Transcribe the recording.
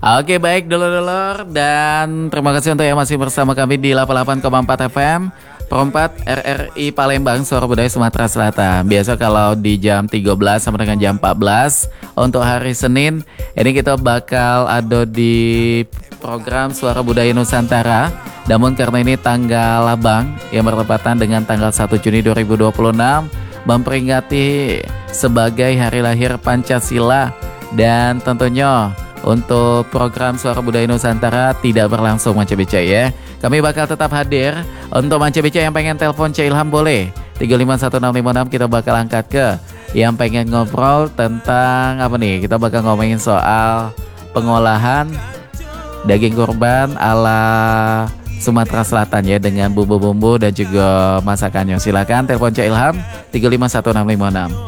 Oke, baik dulur-dulur, dan terima kasih untuk yang masih bersama kami di 88,4 FM Perempat RRI Palembang, Suara Budaya Sumatera Selatan. Biasa kalau di jam 13 sampai dengan jam 14 untuk hari Senin, ini kita bakal ada di program Suara Budaya Nusantara. Namun karena ini tanggal Abang yang bertepatan dengan tanggal 1 Juni 2026, memperingati sebagai hari lahir Pancasila, dan tentunya untuk program Suara Budaya Nusantara tidak berlangsung Manca Beca ya. Kami bakal tetap hadir. Untuk Manca Beca yang pengen telepon Cak Ilham boleh 3516656, kita bakal angkat ke. Yang pengen ngobrol tentang apa nih, kita bakal ngomongin soal pengolahan daging kurban ala Sumatera Selatan ya, dengan bumbu-bumbu dan juga masakannya. Silakan telepon Cak Ilham 3516656.